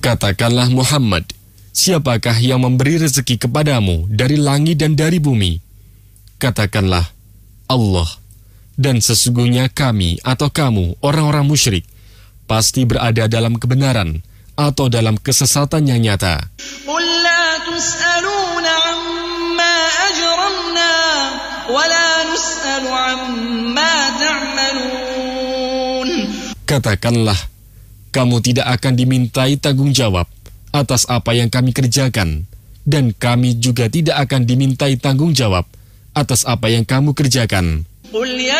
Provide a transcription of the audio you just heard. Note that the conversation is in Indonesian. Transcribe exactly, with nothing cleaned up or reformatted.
Katakanlah Muhammad, siapakah yang memberi rezeki kepadamu dari langit dan dari bumi? Katakanlah, Allah. Dan sesungguhnya kami atau kamu, orang-orang musyrik, pasti berada dalam kebenaran atau dalam kesesatan yang nyata. Qul la tus'aluna amma ajramna wa la nus'alu amma ta'malun. Katakanlah, kamu tidak akan dimintai tanggung jawab atas apa yang kami kerjakan, dan kami juga tidak akan dimintai tanggung jawab atas apa yang kamu kerjakan.